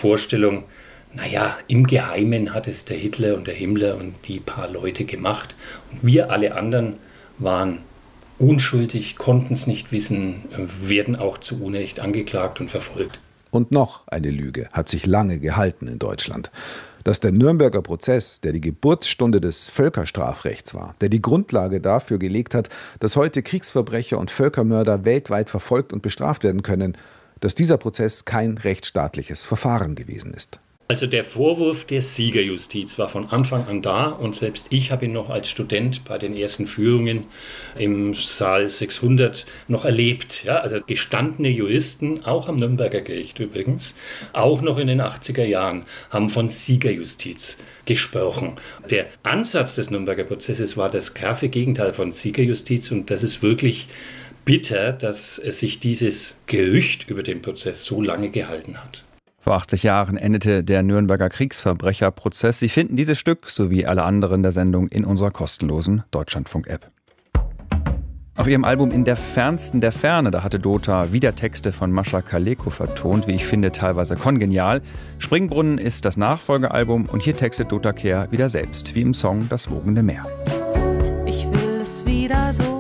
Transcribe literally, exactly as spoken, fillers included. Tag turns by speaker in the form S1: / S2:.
S1: Vorstellung, naja, im Geheimen hat es der Hitler und der Himmler und die paar Leute gemacht. Und wir alle anderen waren unschuldig, konnten es nicht wissen, werden auch zu Unrecht angeklagt und verfolgt.
S2: Und noch eine Lüge hat sich lange gehalten in Deutschland. Dass der Nürnberger Prozess, der die Geburtsstunde des Völkerstrafrechts war, der die Grundlage dafür gelegt hat, dass heute Kriegsverbrecher und Völkermörder weltweit verfolgt und bestraft werden können, dass dieser Prozess kein rechtsstaatliches Verfahren gewesen ist.
S1: Also der Vorwurf der Siegerjustiz war von Anfang an da und selbst ich habe ihn noch als Student bei den ersten Führungen im Saal sechshundert noch erlebt. Ja, also gestandene Juristen, auch am Nürnberger Gericht übrigens, auch noch in den achtziger Jahren, haben von Siegerjustiz gesprochen. Der Ansatz des Nürnberger Prozesses war das krasse Gegenteil von Siegerjustiz und das ist wirklich bitter, dass sich dieses Gerücht über den Prozess so lange gehalten hat.
S3: Vor achtzig Jahren endete der Nürnberger Kriegsverbrecherprozess. Sie finden dieses Stück sowie alle anderen der Sendung in unserer kostenlosen Deutschlandfunk-App. Auf ihrem Album In der fernsten der Ferne, da hatte Dota wieder Texte von Mascha Kaleko vertont, wie ich finde, teilweise kongenial. Springbrunnen ist das Nachfolgealbum und hier textet Dota Kehr wieder selbst, wie im Song Das wogende Meer.
S4: Ich will es wieder so